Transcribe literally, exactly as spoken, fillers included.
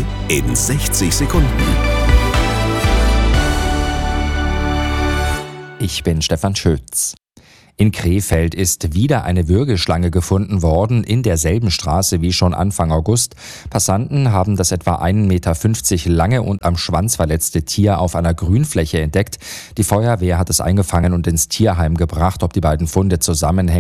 in sechzig Sekunden. Ich bin Stefan Schütz. In Krefeld ist wieder eine Würgeschlange gefunden worden, in derselben Straße wie schon Anfang August. Passanten haben das etwa ein Meter fünfzig lange und am Schwanz verletzte Tier auf einer Grünfläche entdeckt. Die Feuerwehr hat es eingefangen und ins Tierheim gebracht. Ob die beiden Funde zusammenhängen,